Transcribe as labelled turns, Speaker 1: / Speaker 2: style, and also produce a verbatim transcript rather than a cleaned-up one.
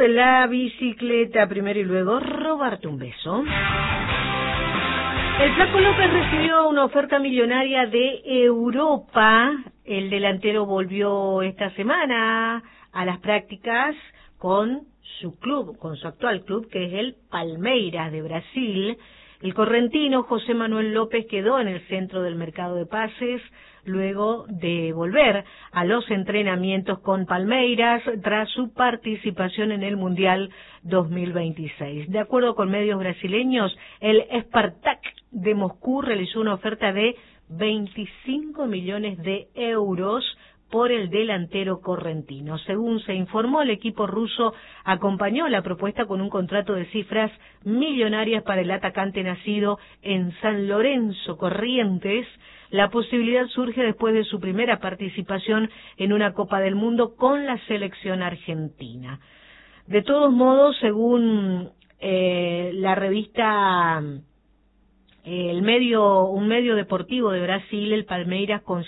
Speaker 1: la bicicleta primero y luego robarte un beso. El Flaco López recibió una oferta millonaria de Europa. El delantero volvió esta semana a las prácticas con su club, con su actual club, que es el Palmeiras de Brasil. El correntino José Manuel López quedó en el centro del mercado de pases luego de volver a los entrenamientos con Palmeiras tras su participación en el Mundial dos mil veintiséis. De acuerdo con medios brasileños, el Spartak de Moscú realizó una oferta de veinticinco millones de euros por el delantero correntino. Según se informó, el equipo ruso acompañó la propuesta con un contrato de cifras millonarias para el atacante nacido en San Lorenzo, Corrientes. La posibilidad surge después de su primera participación en una Copa del Mundo con la selección argentina. De todos modos, según eh, la revista, eh, el medio, un medio deportivo de Brasil, el Palmeiras con